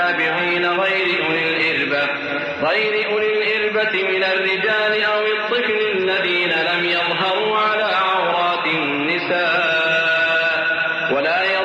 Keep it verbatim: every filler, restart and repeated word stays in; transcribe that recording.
التابعين غير أولي الإربة غير أولي الإربة من الرجال أو الطفل الذين لم يظهروا على عورات النساء ولا